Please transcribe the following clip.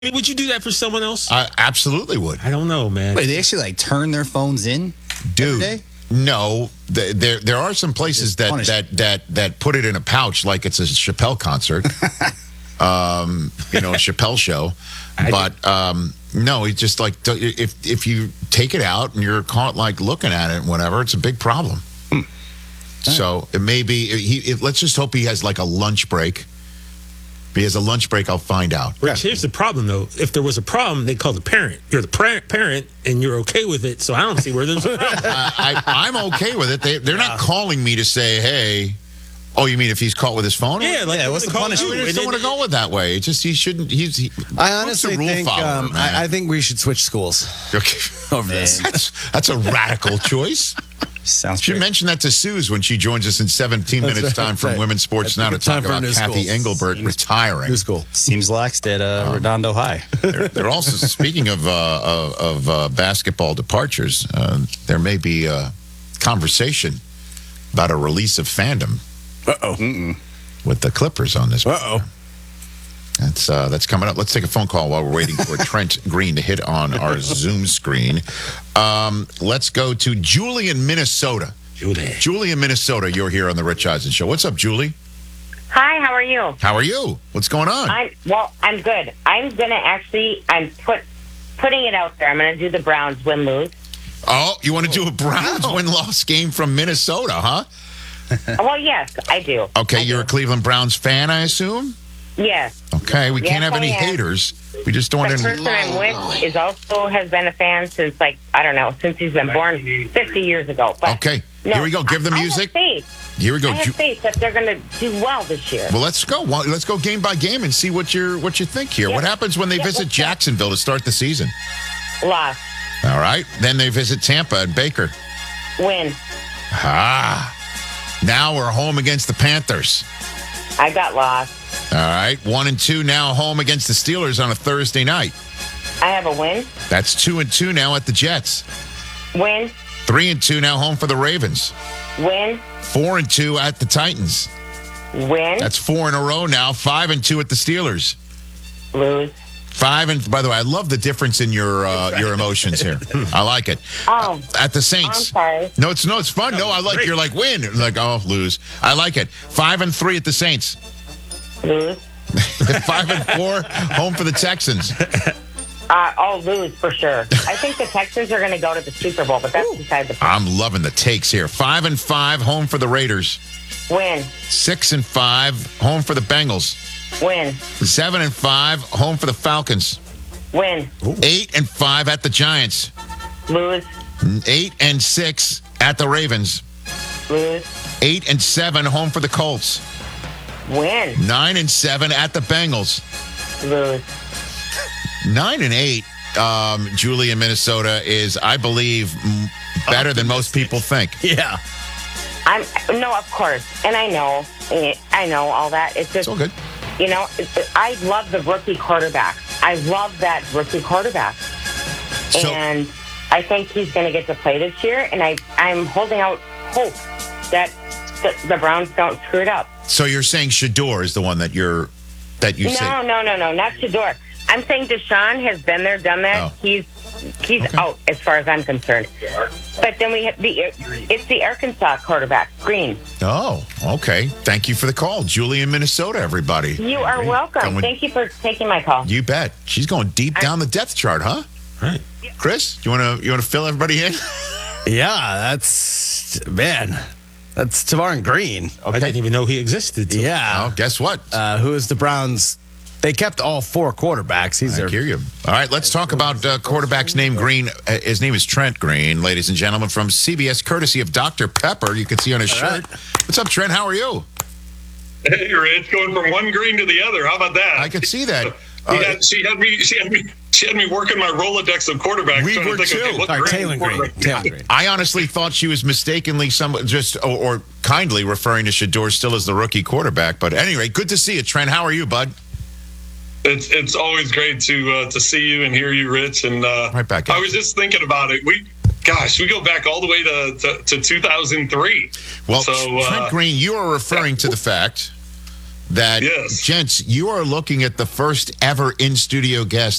Would you do that for someone else? I absolutely would. I don't know, man. Wait, they actually turn their phones in? Dude, every day? no. There are some places that put it in a pouch like it's a Chappelle concert. A Chappelle show. But no, it's just like if you take it out and you're caught like looking at it and whatever, it's a big problem. So it may be. Let's just hope he has like a lunch break. If he has a lunch break, I'll find out. Rich, here's the problem, though. If there was a problem, they call the parent. You're the parent, and you're okay with it, so I don't see where there's a problem. I'm okay with it. They're not calling me to say, hey, oh, you mean if he's caught with his phone? Yeah, what's the punishment? I just don't want to go with that way. It's just he shouldn't. I honestly think follower, I think we should switch schools Okay. over this. That's a radical choice. Sounds Should great. mention that to Suze when she joins us in 17 minutes right, time from right. Women's Sports Now to Time talk for a about new Kathy school. Engelbert retiring. New school. Seems laxed at Redondo High. They're also speaking of basketball departures. There may be a conversation about a release of fandom with the Clippers on this. That's coming up. Let's take a phone call while we're waiting for Trent Green to hit on our Zoom screen. Let's go to Julie in Minnesota. Julie in Minnesota, you're here on the Rich Eisen Show. What's up, Julie? Hi, how are you? How are you? What's going on? I'm good. I'm putting it out there. I'm gonna do the Browns win-lose. Oh, you want to do a Browns win-loss game from Minnesota, huh? Well, yes, I do. Okay, you're a Cleveland Browns fan, I assume? Yes. Okay, we can't have I any am. haters. We just don't want The any. person I'm with has been a fan since, since he's been born 50 years ago. But Okay, here we go. Give the music. I have faith. Here we go. I have faith that they're going to do well this year. Well, let's go. Well, let's go game by game and see what you think here. Yeah. What happens when they Yeah, visit let's go. Jacksonville to start the season? Loss. All right. Then they visit Tampa and Baker. Win. Now we're home against the Panthers. I got lost. All right. 1-2 now home against the Steelers on a Thursday night. I have a win. That's 2-2 now at the Jets. Win. 3-2 now home for the Ravens. Win. 4-2 at the Titans. Win. That's 4 in a row now. 5-2 at the Steelers. Lose. By the way, I love the difference in your emotions here. I like it. Oh. At the Saints. I'm sorry. No, it's fun. No, I like great. you're like win. Like, oh, lose. I like it. 5-3 at the Saints. Lose. 5-4 home for the Texans. Lose for sure. I think the Texans are going to go to the Super Bowl, but that's beside the point. I'm loving the takes here. 5-5 home for the Raiders. Win. 6-5 home for the Bengals. Win. 7-5 home for the Falcons. Win. 8-5 at the Giants. Lose. 8-6 at the Ravens. Lose. 8-7 home for the Colts. Win. 9-7 at the Bengals. Lose. 9-8, Julie in Minnesota is, I believe, better than most people think. Yeah. No, of course, and I know all that. It's just, It's all good. I love the rookie quarterback. I love that rookie quarterback, and I think he's going to get to play this year. And I'm holding out hope that the Browns don't screw it up. So you're saying Shador is the one that you say? No, not Shador. I'm saying Deshaun has been there, done that. Oh. He's out as far as I'm concerned. But then we have it's the Arkansas quarterback, Green. Oh, okay. Thank you for the call, Julie in Minnesota. Everybody, You are welcome. Going- Thank you for taking my call. you bet. She's going deep down the depth chart, huh? Right. Chris, you want to fill everybody in? Yeah, that's Tavares Green. I didn't even know he existed. Yeah. Oh, guess what? Who is the Browns? They kept all four quarterbacks. I hear you. All right, let's talk about quarterbacks named Green. His name is Trent Green, ladies and gentlemen, from CBS, courtesy of Dr. Pepper. You can see on his shirt. What's up, Trent? How are you? Hey, Rich, going from one green to the other. How about that? I could see that. She had me working my Rolodex of quarterbacks. We trying to were think, too. okay, what Sorry, green Taylor Green. quarterback- Taylor Green. I honestly thought she was mistakenly or kindly referring to Shador still as the rookie quarterback. But anyway, good to see you, Trent. How are you, bud? It's always great to see you and hear you, Rich. And Right back at I was just thinking about it. We go back all the way to 2003. Well, So, Trent Green, you are referring to the fact that, Yes. gents, you are looking at the first ever in studio guest